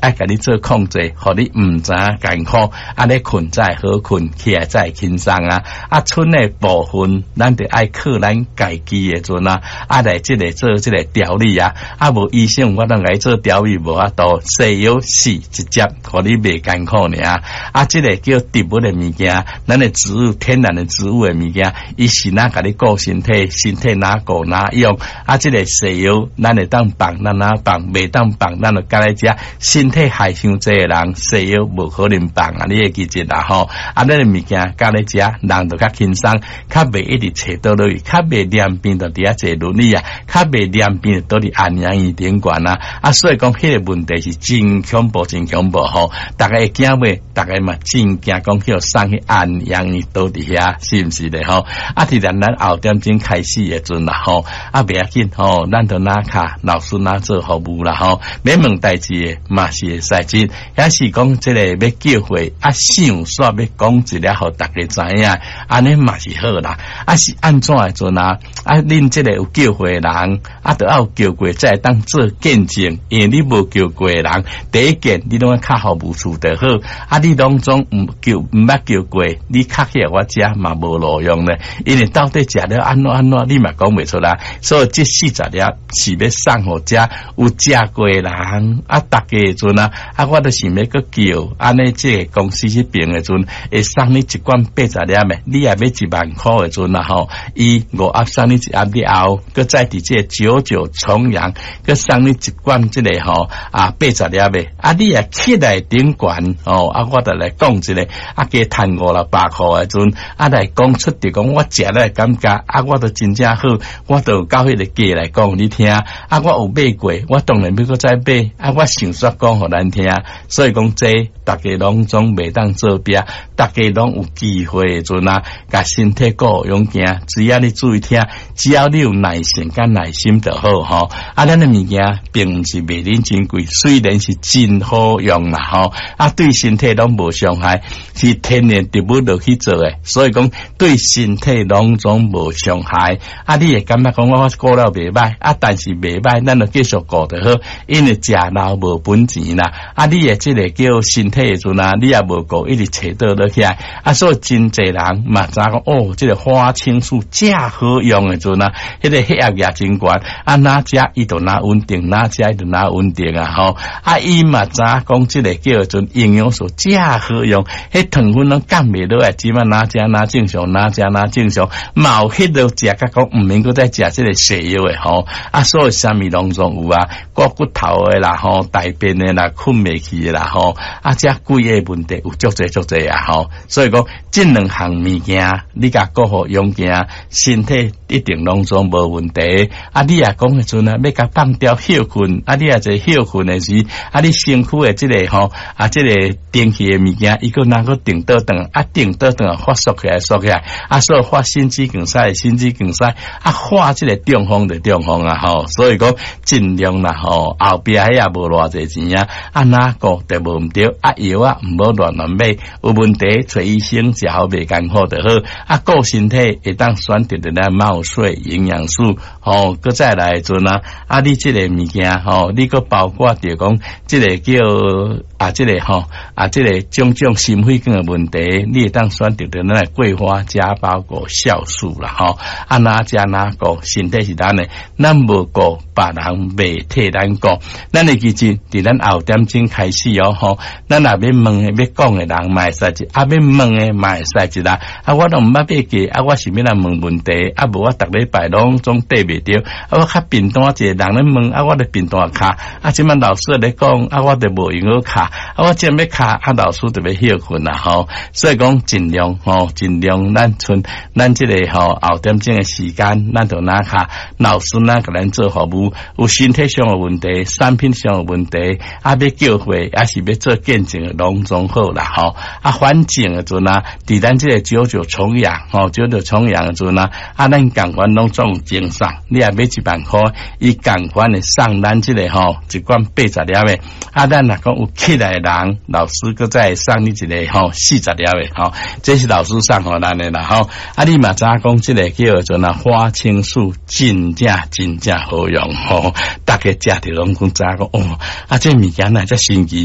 爱甲你做控制，互你毋知影艰苦，你困再好困，起来再轻松剩的部分，咱得爱靠咱家己的阵来即个做即个调理无医生我当来做调理无法度，西药是直接互你袂艰苦尔即个叫植物的物件，咱的植物天然的植物的物件，伊是哪甲你顾身体，身体哪顾哪用即个西药咱会当放，咱哪放，袂当放，咱就甲来食。身体害伤济的人，西药无可能放你会记住咱的物件甲来食，人就较轻松，较袂一直找倒落去，较袂连病就伫坐轮椅较袂连病倒伫安阳医顶管所以讲迄个问题是真恐怖，真恐怖大家会惊袂？大家嘛真惊讲迄送去安阳医倒伫遐，是毋是咧伫咱后点钟开始的阵袂要紧咱就哪卡老师哪做服务啦免问代志的嘛是会使真，也是讲即个要叫会想煞要讲一了，互大家知影，安尼嘛是好啦。是安怎的阵恁即个有叫会的人就要有叫过，才会当做见证。因为你无叫过的人，第一件你拢较服务处就好你当中毋捌叫过，你较起来我食嘛无路用咧。因为到底食了安怎，你嘛讲袂出来。所以这40粒是要送互遮有食过的人大家的阵我都想要去叫安尼这个公司去评的阵，会送你一罐80粒的，你也要1万块的阵伊5盒送你1盒了后，佮再伫这99重阳，佮送你一罐这个80粒的你也起来顶管我就来讲一个加赚500-600块的阵来讲出伫讲我食了感觉我都真正好，我都到迄个价来讲你听我有买过，我当然要搁再买我想说讲互咱听，所以讲这大家拢总袂当做壁，大家拢有机会的阵甲身体顾用行，只要你注意听，只要你有耐性甲耐心就好咱的物件并毋是卖恁真贵，虽然是真好用啦对身体拢无伤害，是天然植物落去做的，所以讲对身体拢总无伤害你会感觉讲我顾了袂歹但是袂歹咱就继续顾就好，因为食老无本钱啦你的这个叫身体的阵你也无顾一直找倒落起来所以真侪人嘛知讲这个花青素正好用的阵迄个血压也真悬哪食伊就哪稳定，哪食伊就哪稳定伊嘛知讲这个叫阵营养素正好用，迄糖分拢降袂落来，只嘛哪食哪正常，哪食哪正常，嘛有迄落食甲讲毋免搁再食这个西药的所以啥物拢总有骨头的啦大便的啦，困袂去的啦这贵的问题有足侪所以讲这两项物件你甲顾好用行，身体一定拢总无问题你也讲的阵要甲放掉休困你也在休困的时你身躯的这个这个电气的物件伊个哪个定倒转定倒转发缩起来缩起来所以发心肌梗塞发这个中风就中风所以讲尽量啦后壁也无偌济钱哪个就无毋对药毋好乱买，有问题找医生食好袂艰苦就好顾身体会当选择的咱毛水营养素搁再来阵你这个物件你搁包括着讲这个叫这个这个种心血管的问题，你会当选择的咱桂花加包括酵素啦哪加哪个身体是咱的，咱无顾别人袂替咱顾，咱会记住伫咱后点钟开始咱也要问的要讲的人嘛会使一要问的嘛会使一啦我都毋捌买价我是要来问问题无我逐礼拜拢总对袂着我较平淡一个人咧问我就平淡卡即摆老师咧讲我就无用好卡我即要卡老师就要休困啦所以讲尽量咱即个后点钟的时间咱就拿卡老师甲咱做服务，有身体上的问题，产品上的问题要叫会也是要做见证的拢总好啦反正的阵伫咱即个99重阳99重阳的阵咱共款拢总有精神，你也买1万块伊共款的送咱即个一罐80粒的咱若讲有起来的人老师搁再送你一个40粒的这是老师送互咱的啦你嘛知讲即个叫做花青素真正好用大家食着拢讲知讲这物件哪遮神奇